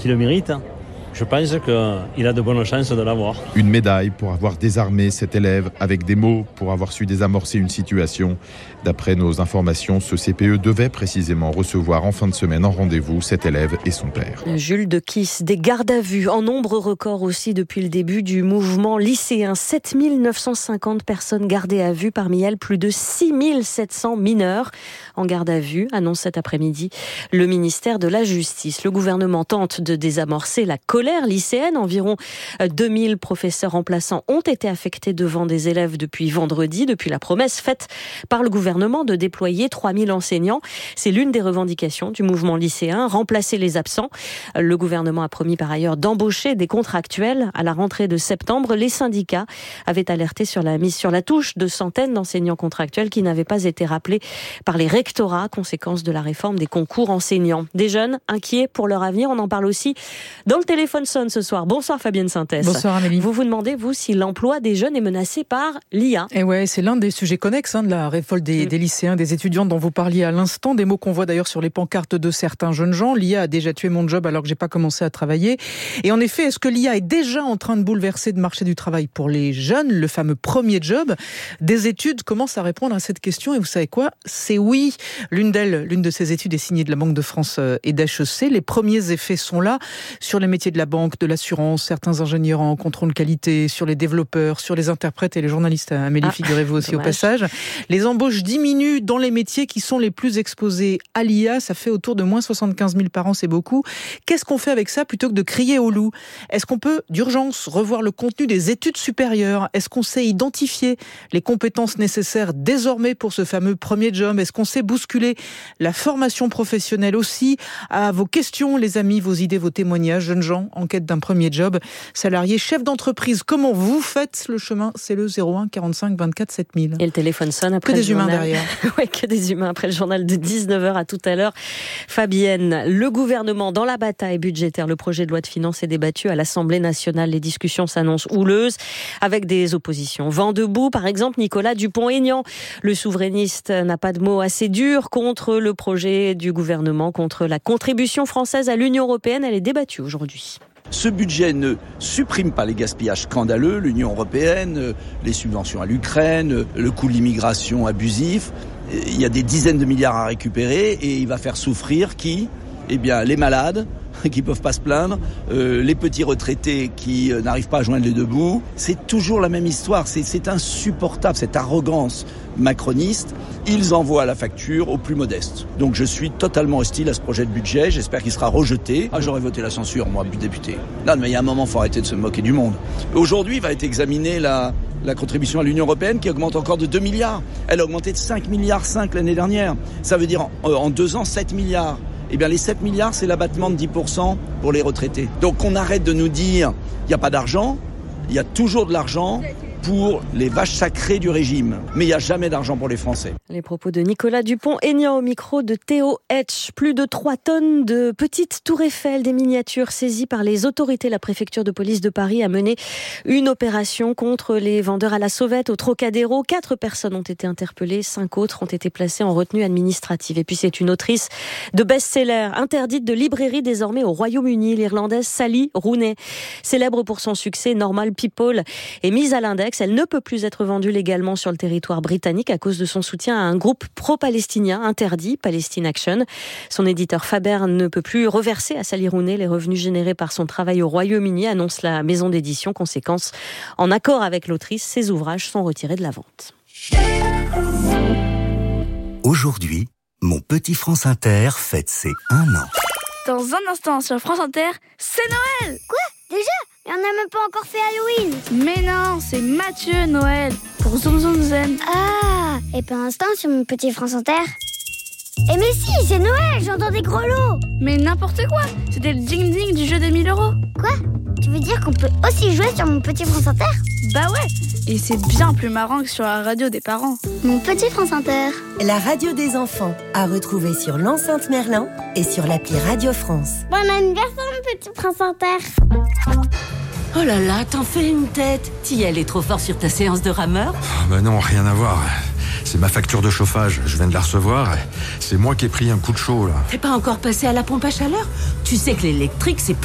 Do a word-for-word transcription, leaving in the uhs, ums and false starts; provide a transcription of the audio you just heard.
qu'il le mérite, je pense qu'il a de bonnes chances de l'avoir. Une médaille pour avoir désarmé cet élève avec des mots, pour avoir su désamorcer une situation. D'après nos informations, ce C P E devait précisément recevoir en fin de semaine en rendez-vous cet élève et son père. Jules de Kiss, des gardes à vue en nombre record aussi depuis le début du mouvement lycéen. sept mille neuf cent cinquante personnes gardées à vue, parmi elles plus de six mille sept cents mineurs en garde à vue, annonce cet après-midi le ministère de la Justice. Le gouvernement tente de désamorcer la colère lycéenne. Environ deux mille professeurs remplaçants ont été affectés devant des élèves depuis vendredi, depuis la promesse faite par le gouvernement de déployer trois mille enseignants. C'est l'une des revendications du mouvement lycéen, remplacer les absents. Le gouvernement a promis par ailleurs d'embaucher des contractuels à la rentrée de septembre. Les syndicats avaient alerté sur la mise sur la touche de centaines d'enseignants contractuels qui n'avaient pas été rappelés par les rectorats, conséquence de la réforme des concours enseignants. Des jeunes inquiets pour leur avenir, on en parle aussi dans le téléphone sonne ce soir. Bonsoir Fabienne Synthès. Bonsoir Amélie. Vous vous demandez, vous, si l'emploi des jeunes est menacé par l'I A. Et ouais, c'est l'un des sujets connexes hein, de la révolte des, des lycéens, des étudiants dont vous parliez à l'instant, des mots qu'on voit d'ailleurs sur les pancartes de certains jeunes gens. L'I A a déjà tué mon job alors que j'ai pas commencé à travailler. Et en effet, est-ce que l'I A est déjà en train de bouleverser le marché du travail pour les jeunes, le fameux premier job? Des études commencent à répondre à cette question et vous savez quoi? C'est oui. L'une d'elles, l'une de ces études est signée de la Banque de France et d'H E C. Les premiers effets sont là sur les métiers de la banque, de l'assurance, certains ingénieurs en contrôle qualité, sur les développeurs, sur les interprètes et les journalistes. Amélie, ah, figurez-vous aussi dommage. Au passage. Les embauches diminuent dans les métiers qui sont les plus exposés à l'I A. Ça fait autour de moins soixante-quinze mille par an, c'est beaucoup. Qu'est-ce qu'on fait avec ça plutôt que de crier au loup? Est-ce qu'on peut, d'urgence, revoir le contenu des études supérieures? Est-ce qu'on sait identifier les compétences nécessaires désormais pour ce fameux premier job? Est-ce qu'on sait bousculer la formation professionnelle aussi? À vos questions, les amis, vos idées, vos témoignages, jeunes gens en quête d'un premier job, salariés, chefs d'entreprise, comment vous faites le chemin? C'est le zéro un quarante-cinq vingt-quatre sept mille. Et le téléphone sonne après que le des humains journal. derrière. Ouais, que des humains après le journal de dix-neuf heures. À tout à l'heure. Fabienne, le gouvernement dans la bataille budgétaire. Le projet de loi de finances est débattu à l'Assemblée nationale. Les discussions s'annoncent houleuses avec des oppositions. Vent debout, par exemple, Nicolas Dupont-Aignan. Le souverainiste n'a pas de mots assez durs contre le projet du gouvernement, contre la contribution française à l'Union européenne. Elle est débattue aujourd'hui. Ce budget ne supprime pas les gaspillages scandaleux, l'Union européenne, les subventions à l'Ukraine, le coût de l'immigration abusif. Il y a des dizaines de milliards à récupérer et il va faire souffrir qui ? Eh bien, les malades qui peuvent pas se plaindre, euh, les petits retraités qui euh, n'arrivent pas à joindre les deux bouts. C'est toujours la même histoire, c'est, c'est insupportable, cette arrogance macroniste. Ils envoient la facture aux plus modestes. Donc je suis totalement hostile à ce projet de budget, j'espère qu'il sera rejeté. Ah, j'aurais voté la censure, moi, député. Non, mais il y a un moment, il faut arrêter de se moquer du monde. Aujourd'hui, va être examinée la, la contribution à l'Union européenne qui augmente encore de deux milliards. Elle a augmenté de cinq virgule cinq milliards l'année dernière. Ça veut dire en, euh, en deux ans, sept milliards. Eh bien, les sept milliards, c'est l'abattement de dix pour cent pour les retraités. Donc, on arrête de nous dire, il n'y a pas d'argent. Il y a toujours de l'argent pour les vaches sacrées du régime. Mais il n'y a jamais d'argent pour les Français. Les propos de Nicolas Dupont-Aignan au micro de Théo Hetch. Plus de trois tonnes de petites tours Eiffel, des miniatures saisies par les autorités. La préfecture de police de Paris a mené une opération contre les vendeurs à la sauvette au Trocadéro. Quatre personnes ont été interpellées, cinq autres ont été placées en retenue administrative. Et puis c'est une autrice de best-seller interdite de librairie désormais au Royaume-Uni, l'Irlandaise Sally Rooney. Célèbre pour son succès, Normal People est mise à l'index. Elle ne peut plus être vendue légalement sur le territoire britannique à cause de son soutien à un groupe pro-palestinien interdit, Palestine Action. Son éditeur Faber ne peut plus reverser à Sally Rooney les revenus générés par son travail au Royaume-Uni, annonce la maison d'édition. Conséquence, en accord avec l'autrice, ses ouvrages sont retirés de la vente. Aujourd'hui, mon petit France Inter fête ses un an. Dans un instant sur France Inter, c'est Noël. Quoi ? Déjà ? Et on n'a même pas encore fait Halloween. Mais non, c'est Mathieu Noël pour Zoom Zoom Zen. Ah, et pour l'instant sur mon petit France Inter. Eh mais si, c'est Noël, j'entends des gros lots. Mais n'importe quoi, c'était le ding-ding du jeu des mille euros. Quoi ? Tu veux dire qu'on peut aussi jouer sur mon petit France Inter ? Bah ouais, et c'est bien plus marrant que sur la radio des parents. Mon petit France Inter. La radio des enfants, à retrouver sur l'enceinte Merlin et sur l'appli Radio France. Bon anniversaire, mon petit France Inter. Oh là là, t'en fais une tête. T'y allais trop fort sur ta séance de rameur ? Bah non, rien à voir. C'est ma facture de chauffage, je viens de la recevoir. C'est moi qui ai pris un coup de chaud là. T'es pas encore passé à la pompe à chaleur ? Tu sais que l'électrique, c'est plus